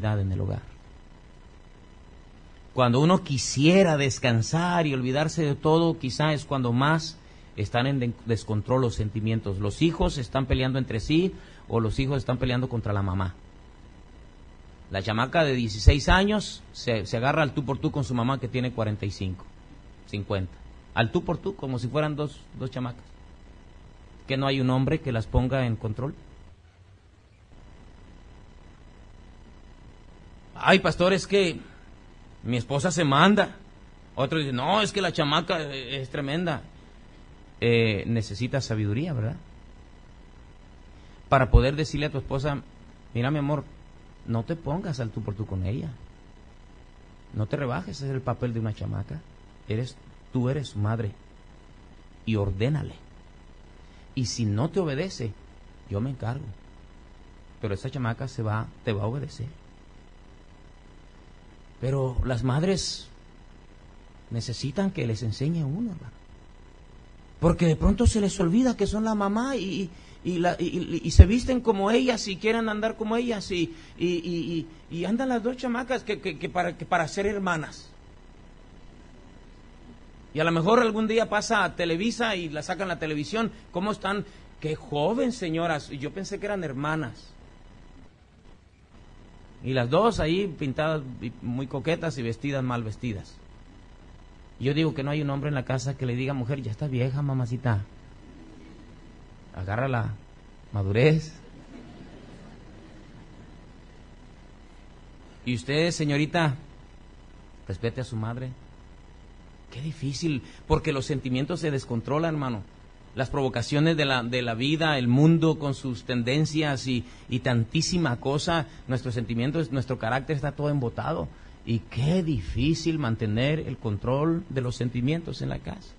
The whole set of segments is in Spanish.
en el hogar. Cuando uno quisiera descansar y olvidarse de todo, quizá es cuando más están en descontrol los sentimientos. Los hijos están peleando entre sí o los hijos están peleando contra la mamá. La chamaca de 16 años se agarra al tú por tú con su mamá que tiene 45, 50. Al tú por tú, como si fueran dos chamacas. ¿Que no hay un hombre que las ponga en control? Ay, pastor, es que mi esposa se manda. Otro dice, no, es que la chamaca es tremenda. Necesitas sabiduría, ¿verdad? Para poder decirle a tu esposa, mira mi amor, no te pongas al tú por tú con ella. No te rebajes, ese es el papel de una chamaca. Tú eres su madre. Y ordénale. Y si no te obedece, yo me encargo. Pero esa chamaca te va a obedecer. Pero las madres necesitan que les enseñe uno, hermano. Porque de pronto se les olvida que son la mamá y se visten como ellas y quieren andar como ellas y andan las dos chamacas que para ser hermanas. Y a lo mejor algún día pasa a Televisa y la sacan a la televisión. ¿Cómo están? ¡Qué joven, señoras! Y yo pensé que eran hermanas. Y las dos ahí pintadas muy coquetas y vestidas mal vestidas. Yo digo que no hay un hombre en la casa que le diga, mujer, ya estás vieja, mamacita. Agarra la madurez. Y usted, señorita, respete a su madre. Qué difícil, porque los sentimientos se descontrolan, hermano. Las provocaciones de la vida, el mundo con sus tendencias y tantísima cosa, nuestros sentimientos, nuestro carácter está todo embotado. Y qué difícil mantener el control de los sentimientos en la casa.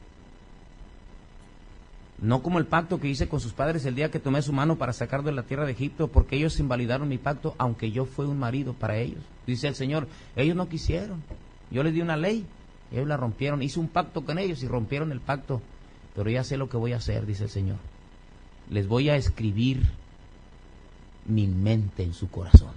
No como el pacto que hice con sus padres el día que tomé su mano para sacarlo de la tierra de Egipto, porque ellos invalidaron mi pacto, aunque yo fui un marido para ellos. Dice el Señor, ellos no quisieron. Yo les di una ley, ellos la rompieron. Hice un pacto con ellos y rompieron el pacto. Pero ya sé lo que voy a hacer, dice el Señor. Les voy a escribir mi mente en su corazón.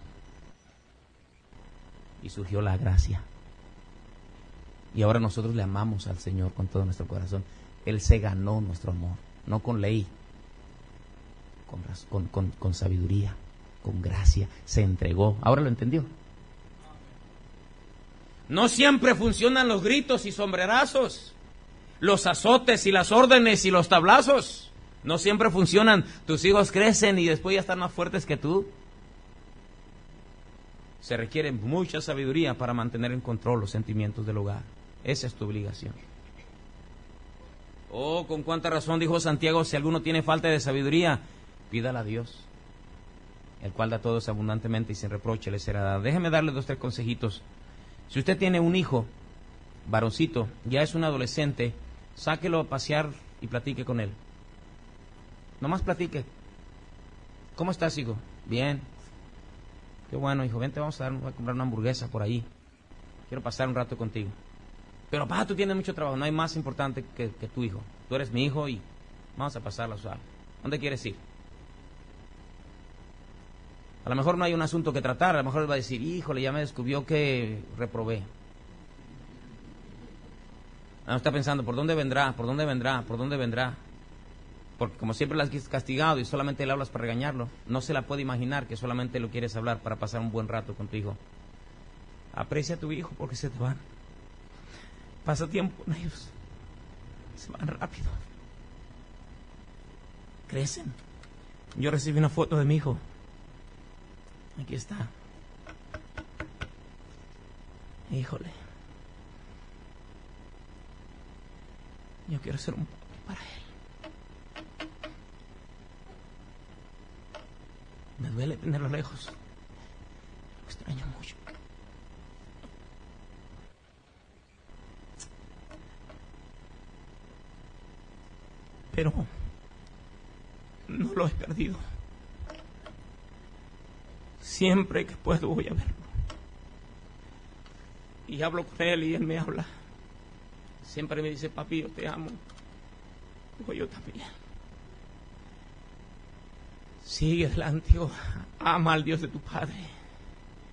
Y surgió la gracia. Y ahora nosotros le amamos al Señor con todo nuestro corazón. Él se ganó nuestro amor, no con ley, con sabiduría, con gracia. Se entregó. ¿Ahora lo entendió? No siempre funcionan los gritos y sombrerazos, los azotes y las órdenes y los tablazos. No siempre funcionan. Tus hijos crecen y después ya están más fuertes que tú. Se requiere mucha sabiduría para mantener en control los sentimientos del hogar. Esa es tu obligación. Oh, con cuánta razón dijo Santiago, si alguno tiene falta de sabiduría, pídala a Dios, el cual da a todos abundantemente y sin reproche le será dado. Déjeme darle 2 o 3 consejitos. Si usted tiene un hijo, varoncito, ya es un adolescente, sáquelo a pasear y platique con él. Nomás platique. ¿Cómo estás, hijo? Bien. Qué bueno, hijo, vente, vamos a comprar una hamburguesa por ahí. Quiero pasar un rato contigo. Pero papá, tú tienes mucho trabajo, no hay más importante que tu hijo. Tú eres mi hijo y vamos a pasarla suave. ¿Dónde quieres ir? A lo mejor no hay un asunto que tratar, a lo mejor él va a decir, híjole, ya me descubrió que reprobé. Está pensando, ¿por dónde vendrá? ¿Por dónde vendrá? ¿Por dónde vendrá? Porque como siempre la has castigado y solamente le hablas para regañarlo, no se la puede imaginar que solamente lo quieres hablar para pasar un buen rato con tu hijo. Aprecia a tu hijo porque se te van. Pasa tiempo con ellos. Se van rápido. Crecen. Yo recibí una foto de mi hijo. Aquí está. Híjole. Yo quiero ser un padre para él. Me duele tenerlo lejos. Lo extraño mucho. Pero no lo he perdido. Siempre que puedo voy a verlo. Y hablo con él y él me habla. Siempre me dice, papi, yo te amo. Digo, yo también. Sigue adelante, hijo. Ama al Dios de tu padre.